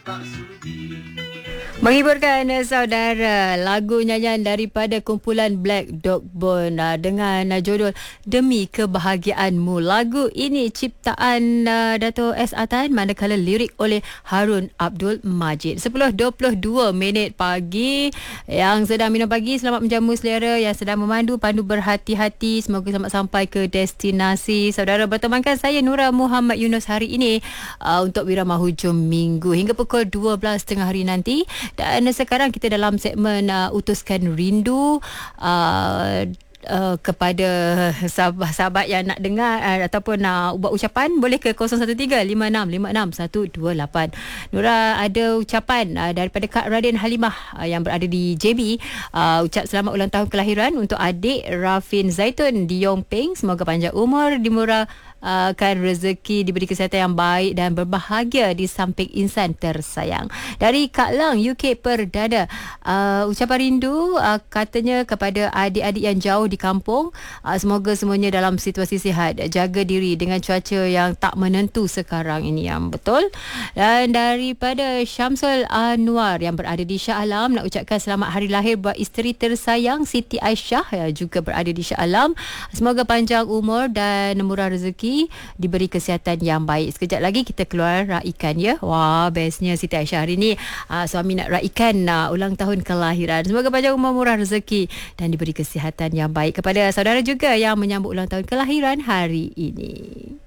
Menghiburkan saudara, lagu nyanyian daripada kumpulan Black Dog Bone dengan judul Demi Kebahagiaanmu. Lagu ini ciptaan Dato' S. Atan, manakala lirik oleh Harun Abdul Majid. 10.22 pagi. Yang sedang minum pagi, selamat menjamu selera. Yang sedang pandu berhati-hati. Semoga selamat sampai ke destinasi. Saudara, bertemankan saya Nura Muhammad Yunus hari ini untuk Wirama Hujung Minggu hingga pukul 12.30 hari nanti. Dan sekarang kita dalam segmen Utuskan Rindu. Kepada sahabat-sahabat yang nak dengar ataupun nak buat ucapan, boleh ke 0135656128. Nura ada ucapan daripada Kak Radin Halimah yang berada di JB. Ucap selamat ulang tahun kelahiran untuk adik Rafin Zaitun di Yongping. Semoga panjang umur, dimurahkan rezeki, diberi kesihatan yang baik dan berbahagia di samping insan tersayang. Dari Kak Lang UK Perdana, ucapan rindu katanya kepada adik-adik yang jauh di kampung. Semoga semuanya dalam situasi sihat, jaga diri dengan cuaca yang tak menentu sekarang ini, yang betul. Dan daripada Syamsul Anwar yang berada di Shah Alam, nak ucapkan selamat hari lahir buat isteri tersayang Siti Aisyah yang juga berada di Shah Alam. Semoga panjang umur dan murah rezeki, diberi kesihatan yang baik. Sekejap lagi kita keluar raikan, ya. Wah, bestnya Siti Aisyah hari ni. Suami nak raikan ulang tahun kelahiran. Semoga panjang umur, murah rezeki dan diberi kesihatan yang baik. Kepada saudara juga yang menyambut ulang tahun kelahiran hari ini.